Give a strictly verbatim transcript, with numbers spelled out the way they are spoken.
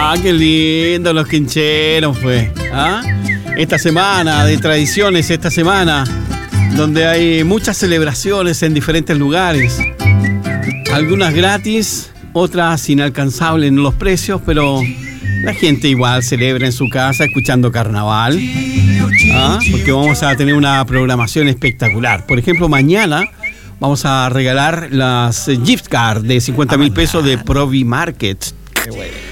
Ah, qué lindo los quincheros, pues. ¿Ah? Esta semana de tradiciones, esta semana donde hay muchas celebraciones en diferentes lugares. Algunas gratis, otras inalcanzables en los precios, pero la gente igual celebra en su casa escuchando carnaval. ¿Ah? Porque vamos a tener una programación espectacular. Por ejemplo, mañana vamos a regalar las gift cards de cincuenta mil pesos de Provi Market.